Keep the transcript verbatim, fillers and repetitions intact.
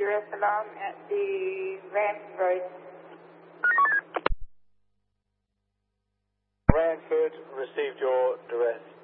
duress alarm at the Ranford. Ranford received your duress